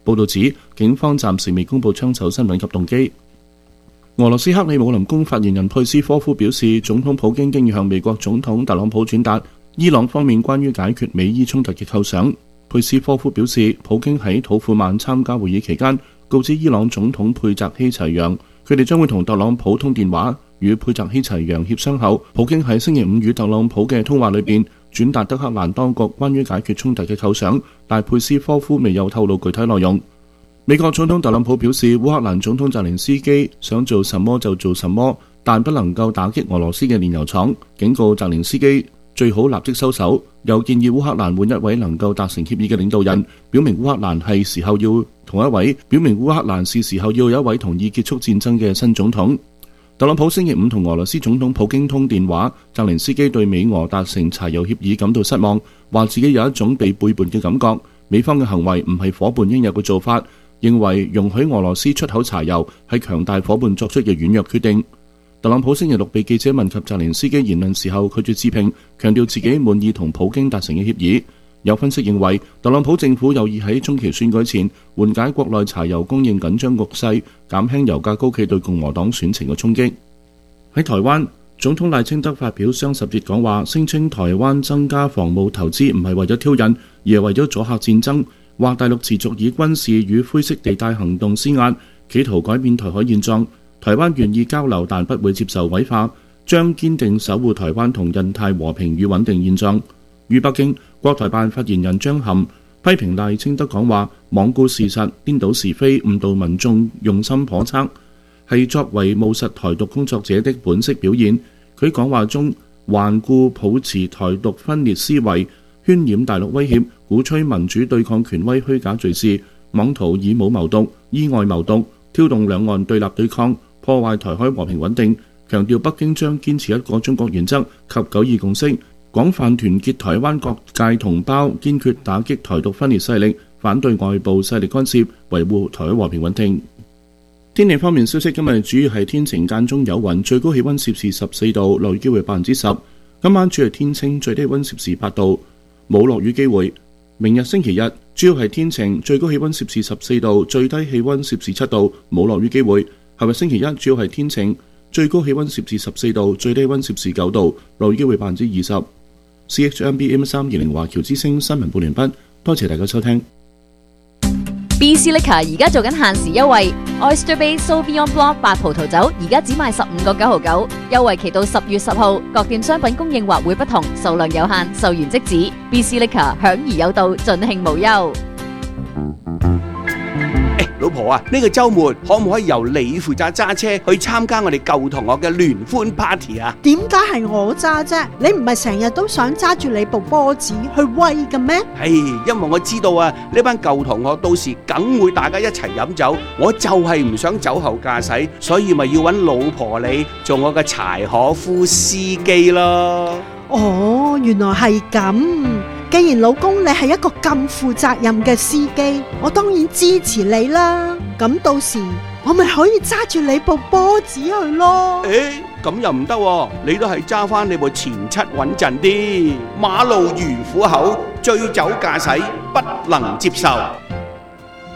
報道指，警方暫時未公布槍手身份及動機。俄羅斯克里姆林宮發言人佩斯科夫表示，總統普京經已向美國總統特朗普轉達伊朗方面關於解決美伊衝突嘅構想。佩斯科夫表示，普京喺土庫曼參加會議期間，告知伊朗總統佩澤希齊揚，佢哋將會同特朗普通電話。與佩澤希齊揚協商後，普京喺星期五與特朗普嘅通話裏邊轉達德黑蘭當局關於解決衝突嘅構想，但佩斯科夫未有透露具體內容。美國總統特朗普表示，烏克蘭總統澤連斯基想做什麼就做什麼，但不能夠打擊俄羅斯嘅煉油廠，警告澤連斯基最好立即收手，又建議烏克蘭換一位能夠達成協議嘅領導人，表明烏克蘭係時候要是時候要有一位同意結束戰爭嘅新總統。特朗普星期五同俄羅斯總統普京通電話，澤連斯基對美俄達成柴油協議感到失望，話自己有一種被背叛嘅感覺，美方嘅行為唔係夥伴應有嘅做法，認為容許俄羅斯出口柴油係強大夥伴作出嘅軟弱決定。特朗普星期六被記者問及澤連斯基言論時候，拒絕置評，強調自己滿意同普京達成嘅協議。有分析認為，特朗普政府有意喺中期選舉前緩解國內柴油供應緊張局勢，減輕油價高企對共和黨選情嘅衝擊。喺台灣，總統賴清德發表雙十節講話，聲稱台灣增加防務投資唔係為咗挑釁，而係為咗阻嚇戰爭，話大陸持續以軍事與灰色地帶行動施壓，企圖改變台海現狀。台灣願意交流，但不會接受矮化，將堅定守護台灣同印太和平與穩定現狀。於北京，國台辦發言人張含批評賴清德講話罔顧事實、顛倒是非、誤導民眾，用心叵測，係作為務實台獨工作者的本色表現。佢講話中頑固抱持台獨分裂思維，渲染大陸威脅，鼓吹民主對抗權威虛假敘事，妄圖以武謀獨、以外謀獨，挑動兩岸對立對抗，破壞台海和平穩定。強調北京將堅持一個中國原則及九二共識，廣泛團結台灣各界同胞，堅決打擊台獨分裂勢力，反對外部勢力干涉，維護台海和平穩定。天氣方面消息，今日主要係天晴間中有雲，最高氣溫攝氏14度，落雨機會10%。今晚主要天清，最低溫攝氏8度，冇落雨機會。明日星期日主要係天晴，最高氣溫攝氏14度，最低氣溫攝氏7度，冇落雨機會。後日星期一主要係天晴，最高氣溫攝氏14度，最低溫攝氏9度，落雨機會20%。CHMB M320 華僑之聲新聞報完畢，多謝大家收聽。 BC Liquor 而家做緊限時優惠 ，Oyster Bay Sauvignon Blanc 白葡萄酒而家只賣15.99，優惠期到10月10號。各店商品供應或會不同，數量有限，售完即止。BC Liquor 享而有道，盡興無憂。 老婆啊，呢個週末可唔可以由你負責揸車去參加我哋舊同學嘅聯歡 party 啊？ 點解係我揸啫？你唔係成日都想揸住你部波子去威嘅咩？ 因為我知道啊，呢班舊同學到時梗會大家一齊飲酒，我就係唔想酒後駕駛，所以咪要揾老婆你做我嘅柴可夫司機咯。 哦，原來係咁。既然老公你係一個咁負責任嘅司機，我當然支持你啦。咁到時我咪可以揸住你部波子去咯。 咁又唔得喎，你都係揸翻你部前七穩陣啲。馬路如虎口，醉酒駕駛不能接受。